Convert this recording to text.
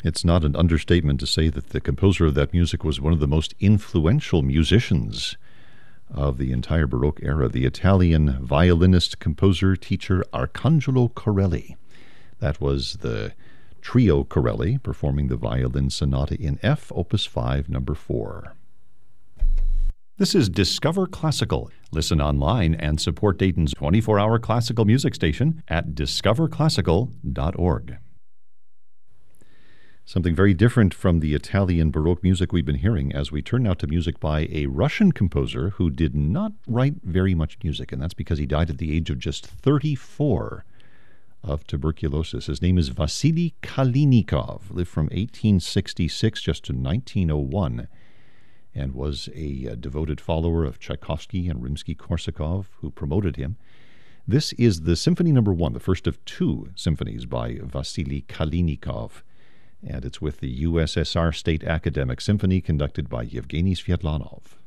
It's not an understatement to say that the composer of that music was one of the most influential musicians of the entire Baroque era, the Italian violinist, composer, teacher Arcangelo Corelli. That was the Trio Corelli performing the Violin Sonata in F, Opus 5, number 4. This is Discover Classical. Listen online and support Dayton's 24-hour classical music station at discoverclassical.org. Something very different from the Italian Baroque music we've been hearing as we turn now to music by a Russian composer who did not write very much music, and that's because he died at the age of just 34 of tuberculosis. His name is Vasily Kalinikov, lived from 1866 just to 1901, and was a devoted follower of Tchaikovsky and Rimsky-Korsakov, who promoted him. This is the Symphony No. 1, the first of two symphonies by Vasily Kalinikov, and it's with the USSR State Academic Symphony conducted by Yevgeny Sviatlanov.